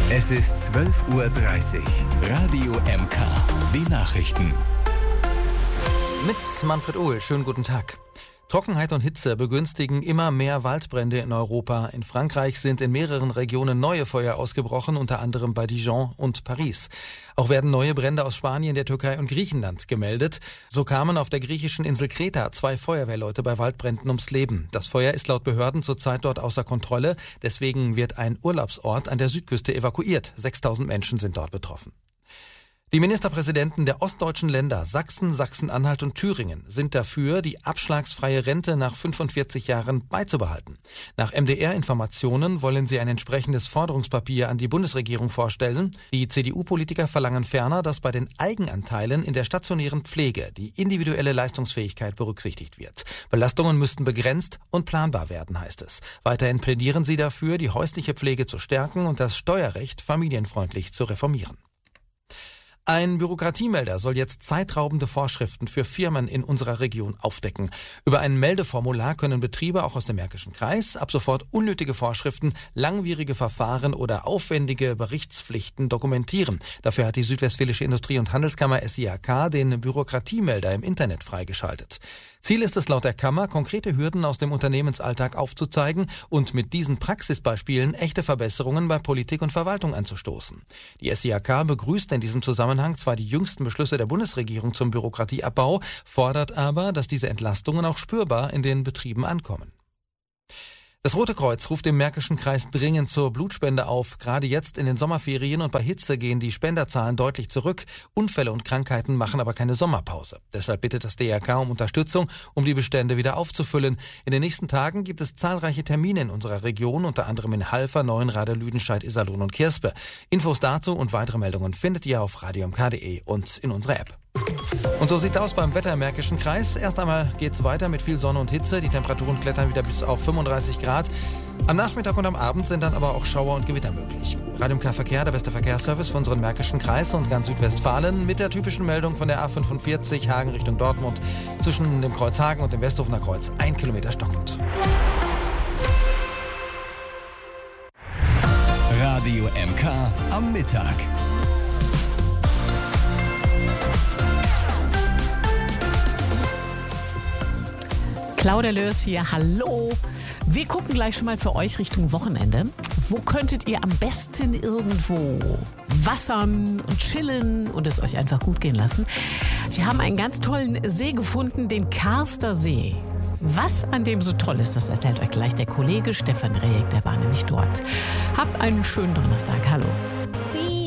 Es ist 12:30 Uhr. Radio MK. Die Nachrichten. Mit Manfred Ohl. Schönen guten Tag. Trockenheit und Hitze begünstigen immer mehr Waldbrände in Europa. In Frankreich sind in mehreren Regionen neue Feuer ausgebrochen, unter anderem bei Dijon und Paris. Auch werden neue Brände aus Spanien, der Türkei und Griechenland gemeldet. So kamen auf der griechischen Insel Kreta 2 Feuerwehrleute bei Waldbränden ums Leben. Das Feuer ist laut Behörden zurzeit dort außer Kontrolle. Deswegen wird ein Urlaubsort an der Südküste evakuiert. 6.000 Menschen sind dort betroffen. Die Ministerpräsidenten der ostdeutschen Länder Sachsen, Sachsen-Anhalt und Thüringen sind dafür, die abschlagsfreie Rente nach 45 Jahren beizubehalten. Nach MDR-Informationen wollen sie ein entsprechendes Forderungspapier an die Bundesregierung vorstellen. Die CDU-Politiker verlangen ferner, dass bei den Eigenanteilen in der stationären Pflege die individuelle Leistungsfähigkeit berücksichtigt wird. Belastungen müssten begrenzt und planbar werden, heißt es. Weiterhin plädieren sie dafür, die häusliche Pflege zu stärken und das Steuerrecht familienfreundlich zu reformieren. Ein Bürokratiemelder soll jetzt zeitraubende Vorschriften für Firmen in unserer Region aufdecken. Über ein Meldeformular können Betriebe auch aus dem Märkischen Kreis ab sofort unnötige Vorschriften, langwierige Verfahren oder aufwendige Berichtspflichten dokumentieren. Dafür hat die Südwestfälische Industrie- und Handelskammer SIAK den Bürokratiemelder im Internet freigeschaltet. Ziel ist es laut der Kammer, konkrete Hürden aus dem Unternehmensalltag aufzuzeigen und mit diesen Praxisbeispielen echte Verbesserungen bei Politik und Verwaltung anzustoßen. Die SIAK begrüßt in diesem Zusammenhang zwar die jüngsten Beschlüsse der Bundesregierung zum Bürokratieabbau, fordert aber, dass diese Entlastungen auch spürbar in den Betrieben ankommen. Das Rote Kreuz ruft im Märkischen Kreis dringend zur Blutspende auf. Gerade jetzt in den Sommerferien und bei Hitze gehen die Spenderzahlen deutlich zurück. Unfälle und Krankheiten machen aber keine Sommerpause. Deshalb bittet das DRK um Unterstützung, um die Bestände wieder aufzufüllen. In den nächsten Tagen gibt es zahlreiche Termine in unserer Region, unter anderem in Halver, Neuenrade, Lüdenscheid, Iserlohn und Kirspe. Infos dazu und weitere Meldungen findet ihr auf radiomk.de und in unserer App. Und so sieht's aus beim Wetter im Märkischen Kreis. Erst einmal geht's weiter mit viel Sonne und Hitze. Die Temperaturen klettern wieder bis auf 35 Grad. Am Nachmittag und am Abend sind dann aber auch Schauer und Gewitter möglich. Radio MK Verkehr, der beste Verkehrsservice für unseren Märkischen Kreis und ganz Südwestfalen mit der typischen Meldung von der A45 Hagen Richtung Dortmund zwischen dem Kreuz Hagen und dem Westhofener Kreuz 1 Kilometer stockend. Radio MK am Mittag. Claudia Lörs hier, hallo. Wir gucken gleich schon mal für euch Richtung Wochenende. Wo könntet ihr am besten irgendwo wassern und chillen und es euch einfach gut gehen lassen? Wir haben einen ganz tollen See gefunden, den Karster See. Was an dem so toll ist, das erzählt euch gleich der Kollege Stefan Rehek, der war nämlich dort. Habt einen schönen Donnerstag, hallo.